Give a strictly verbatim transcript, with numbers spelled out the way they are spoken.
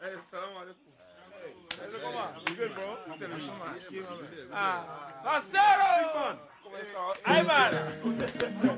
Hey, salam alaikum. Hey, come on. You good, bro? Ah, Marcelo! Ivan!